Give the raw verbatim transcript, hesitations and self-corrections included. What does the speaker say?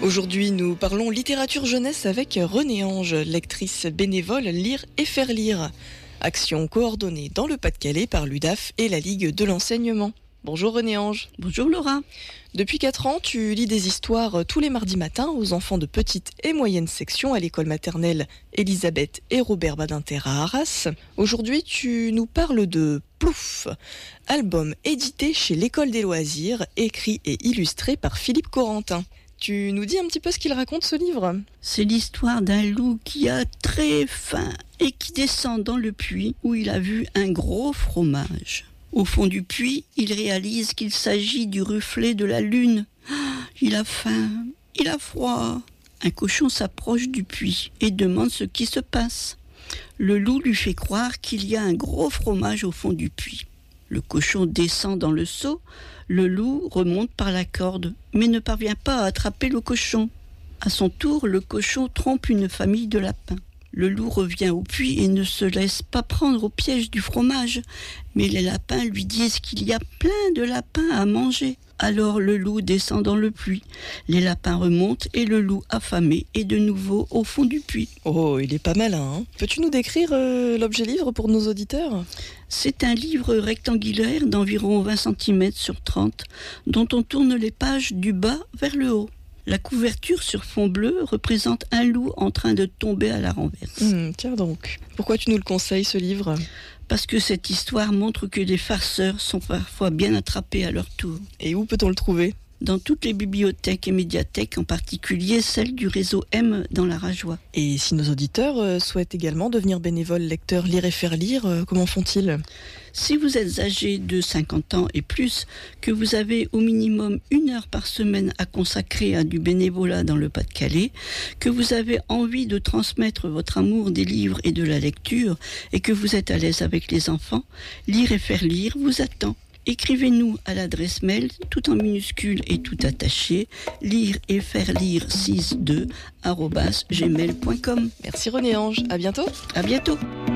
Aujourd'hui, nous parlons littérature jeunesse avec Renée Ange, lectrice bénévole Lire et faire lire. Action coordonnée dans le Pas-de-Calais par l'U D A F et la Ligue de l'enseignement. Bonjour Renée Ange. Bonjour Laura. Depuis quatre ans, tu lis des histoires tous les mardis matins aux enfants de petite et moyenne section à l'école maternelle Elisabeth et Robert Badinter à Arras. Aujourd'hui, tu nous parles de Plouf, album édité chez l'École des loisirs, écrit et illustré par Philippe Corentin. Tu nous dis un petit peu ce qu'il raconte, ce livre ? C'est l'histoire d'un loup qui a très faim et qui descend dans le puits où il a vu un gros fromage. Au fond du puits, il réalise qu'il s'agit du reflet de la lune. Ah, il a faim, il a froid. Un cochon s'approche du puits et demande ce qui se passe. Le loup lui fait croire qu'il y a un gros fromage au fond du puits. Le cochon descend dans le seau, le loup remonte par la corde, mais ne parvient pas à attraper le cochon. À son tour, le cochon trompe une famille de lapins. Le loup revient au puits et ne se laisse pas prendre au piège du fromage, mais les lapins lui disent qu'il y a plein de lapins à manger. Alors le loup descend dans le puits, les lapins remontent et le loup affamé est de nouveau au fond du puits. Oh, il est pas malin, hein ? Peux-tu nous décrire euh, l'objet livre pour nos auditeurs ? C'est un livre rectangulaire d'environ vingt centimètres sur trente, dont on tourne les pages du bas vers le haut. La couverture sur fond bleu représente un loup en train de tomber à la renverse. Mmh, tiens donc, pourquoi tu nous le conseilles, ce livre ? Parce que cette histoire montre que les farceurs sont parfois bien attrapés à leur tour. Et où peut-on le trouver ? Dans toutes les bibliothèques et médiathèques, en particulier celle du réseau M dans la Rajoie. Et si nos auditeurs euh, souhaitent également devenir bénévoles lecteurs Lire et faire lire, euh, comment font-ils ? Si vous êtes âgé de cinquante ans et plus, que vous avez au minimum une heure par semaine à consacrer à du bénévolat dans le Pas-de-Calais, que vous avez envie de transmettre votre amour des livres et de la lecture, et que vous êtes à l'aise avec les enfants, Lire et faire lire vous attend. Écrivez-nous à l'adresse mail, tout en minuscules et tout attaché, lire et faire lire soixante-deux arobase gmail point com. Merci Renée Ange, à bientôt. À bientôt.